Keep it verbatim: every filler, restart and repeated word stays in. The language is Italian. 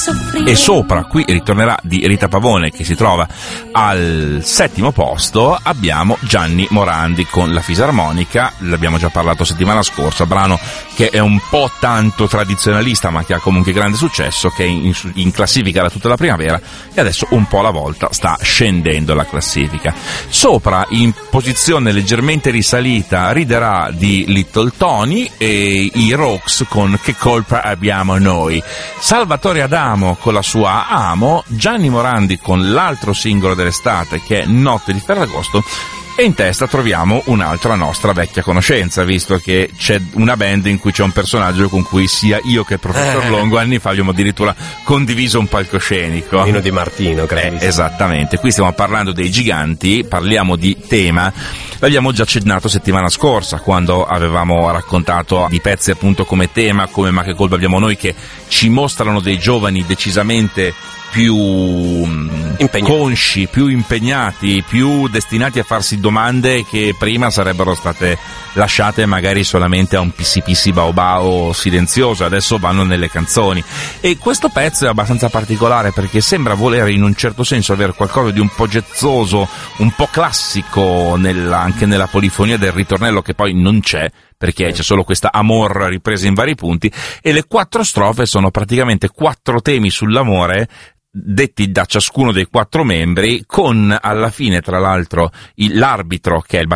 E sopra, qui ritornerà di Rita Pavone, che si trova al settimo posto, abbiamo Gianni Morandi con La fisarmonica. L'abbiamo già parlato settimana scorsa, brano che è un po' tanto tradizionalista ma che ha comunque grande successo, che è in, in classifica da tutta la primavera e adesso un po' alla volta sta scendendo la classifica. Sopra, in posizione leggermente risalita, riderà di Little Tony e i Rocks con Che colpa abbiamo noi, Salvatore Adamo con la sua Amo, Gianni Morandi con l'altro singolo dell'estate che è Notte di Ferragosto, e in testa troviamo un'altra nostra vecchia conoscenza, visto che c'è una band in cui c'è un personaggio con cui sia io che il professor eh. Longo anni fa abbiamo addirittura condiviso un palcoscenico. Nino Di Martino, credo. Eh, esattamente, qui stiamo parlando dei Giganti, parliamo di tema, l'abbiamo già accennato settimana scorsa quando avevamo raccontato di pezzi appunto come Tema, come Ma che colpa abbiamo noi, che ci mostrano dei giovani decisamente più impegnati. consci, più impegnati, più destinati a farsi domande che prima sarebbero state lasciate magari solamente a un pissi pissi bao bao silenzioso, adesso vanno nelle canzoni. E questo pezzo è abbastanza particolare perché sembra volere in un certo senso avere qualcosa di un po' jazzoso, un po' classico nella, anche nella polifonia del ritornello, che poi non c'è perché c'è solo questa Amor ripresa in vari punti, e le quattro strofe sono praticamente quattro temi sull'amore detti da ciascuno dei quattro membri, con alla fine tra l'altro il, l'arbitro che è il